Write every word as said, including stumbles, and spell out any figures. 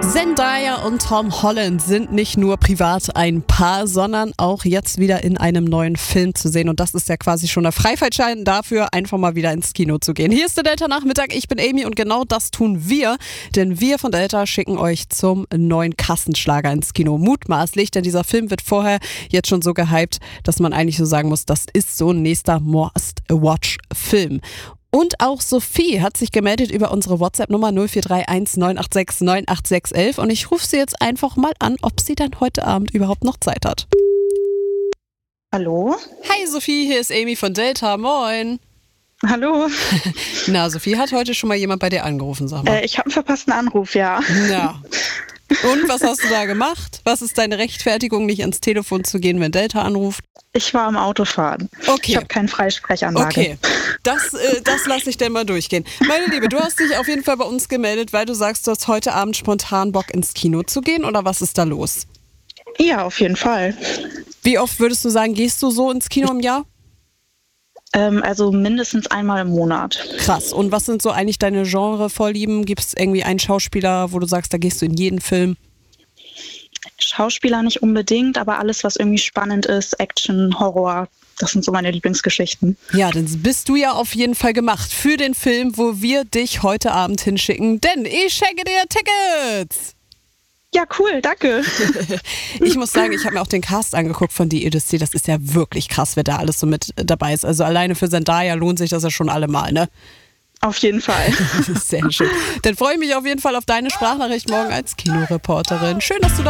Zendaya und Tom Holland sind nicht nur privat ein Paar, sondern auch jetzt wieder in einem neuen Film zu sehen. Und das ist ja quasi schon der Freifahrtschein dafür, einfach mal wieder ins Kino zu gehen. Hier ist der Delta-Nachmittag, ich bin Amy und genau das tun wir. Denn wir von Delta schicken euch zum neuen Kassenschlager ins Kino. Mutmaßlich, denn dieser Film wird vorher jetzt schon so gehypt, dass man eigentlich so sagen muss, das ist so ein nächster Must-Watch-Film. Und auch Sophie hat sich gemeldet über unsere WhatsApp-Nummer null vier drei eins neun acht sechs neun acht sechs eins eins und ich rufe sie jetzt einfach mal an, ob sie dann heute Abend überhaupt noch Zeit hat. Hallo? Hi Sophie, hier ist Amy von Delta, moin. Hallo. Na, Sophie, hat heute schon mal jemand bei dir angerufen, sag mal. Äh, ich habe einen verpassten Anruf, ja. Ja. Und was hast du da gemacht? Was ist deine Rechtfertigung, nicht ans Telefon zu gehen, wenn Delta anruft? Ich war am Autofahren. Okay. Ich habe keine Freisprechanlage. Okay, das, äh, das lasse ich denn mal durchgehen. Meine Liebe, du hast dich auf jeden Fall bei uns gemeldet, weil du sagst, du hast heute Abend spontan Bock ins Kino zu gehen, oder was ist da los? Ja, auf jeden Fall. Wie oft würdest du sagen, gehst du so ins Kino im Jahr? Ähm, also mindestens einmal im Monat. Krass. Und was sind so eigentlich deine Genre-Vorlieben? Gibt es irgendwie einen Schauspieler, wo du sagst, da gehst du in jeden Film? Schauspieler nicht unbedingt, aber alles, was irgendwie spannend ist, Action, Horror, das sind so meine Lieblingsgeschichten. Ja, dann bist du ja auf jeden Fall gemacht für den Film, wo wir dich heute Abend hinschicken, denn ich schenke dir Tickets! Ja, cool, danke. Ich muss sagen, ich habe mir auch den Cast angeguckt von Die Odyssee. Das ist ja wirklich krass, wer da alles so mit dabei ist. Also alleine für Zendaya lohnt sich das ja schon allemal, ne? Auf jeden Fall. Sehr schön. Dann freue ich mich auf jeden Fall auf deine Sprachnachricht morgen als Kinoreporterin. Schön, dass du da